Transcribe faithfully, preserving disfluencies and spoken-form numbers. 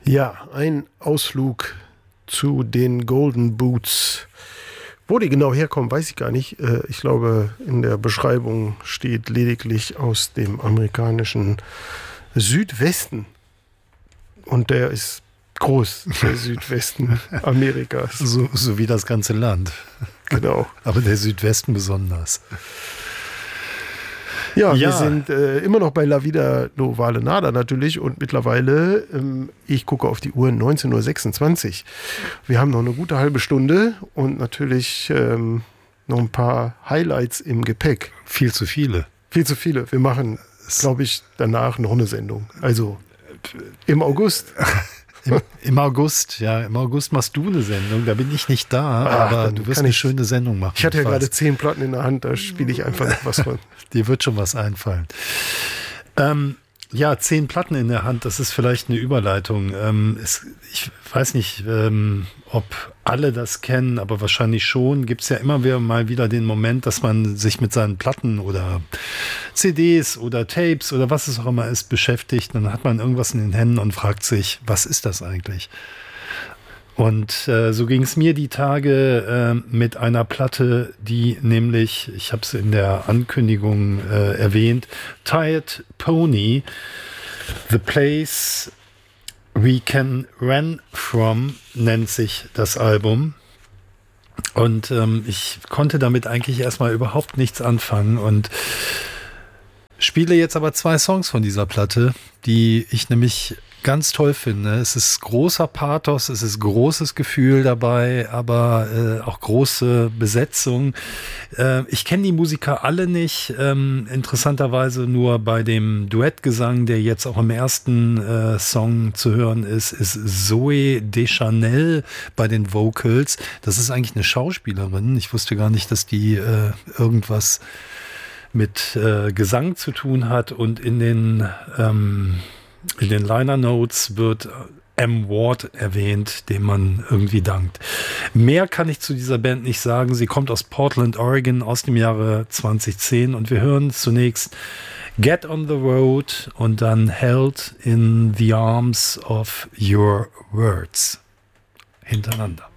Ja, ein Ausflug zu den Golden Boots. Wo die genau herkommen, weiß ich gar nicht. Ich glaube, in der Beschreibung steht lediglich aus dem amerikanischen Südwesten. Und der ist groß, der Südwesten Amerikas. So, so wie das ganze Land. Genau. Aber der Südwesten besonders. Ja, Ja. wir sind äh, immer noch bei La Vida No Vale Nada natürlich und mittlerweile, ähm, ich gucke auf die Uhr, neunzehn Uhr sechsundzwanzig. Wir haben noch eine gute halbe Stunde und natürlich ähm, noch ein paar Highlights im Gepäck. Viel zu viele. Viel zu viele. Wir machen, glaube ich, danach noch eine Sendung. Also im August. Im, Im August, ja, im August machst du eine Sendung, da bin ich nicht da, Ach, aber dann du wirst kann eine ich- schöne Sendung machen. Ich hatte ja ich weiß. gerade zehn Platten in der Hand, da spiele ich einfach noch was von. Dir wird schon was einfallen. Ähm, ja, zehn Platten in der Hand, das ist vielleicht eine Überleitung. Ähm, es, ich weiß nicht, ähm, ob alle das kennen, aber wahrscheinlich schon. Gibt es ja immer wieder mal wieder den Moment, dass man sich mit seinen Platten oder C Ds oder Tapes oder was es auch immer ist beschäftigt. Dann hat man irgendwas in den Händen und fragt sich, was ist das eigentlich? Und äh, so ging es mir die Tage äh, mit einer Platte, die nämlich, ich habe es in der Ankündigung äh, erwähnt, Tired Pony, The Place We Can Run From nennt sich das Album. Und ähm, ich konnte damit eigentlich erstmal überhaupt nichts anfangen und spiele jetzt aber zwei Songs von dieser Platte, die ich nämlich ganz toll finde. Es ist großer Pathos, es ist großes Gefühl dabei, aber äh, auch große Besetzung. Äh, ich kenne die Musiker alle nicht, ähm, interessanterweise nur bei dem Duettgesang, der jetzt auch im ersten äh, Song zu hören ist, ist Zoe Deschanel bei den Vocals. Das ist eigentlich eine Schauspielerin. Ich wusste gar nicht, dass die äh, irgendwas mit äh, Gesang zu tun hat, und in den ähm, in den Liner Notes wird M. Ward erwähnt, dem man irgendwie dankt. Mehr kann ich zu dieser Band nicht sagen. Sie kommt aus Portland, Oregon, aus dem Jahre zwanzig zehn, und wir hören zunächst Get on the Road und dann Held in the Arms of Your Words hintereinander.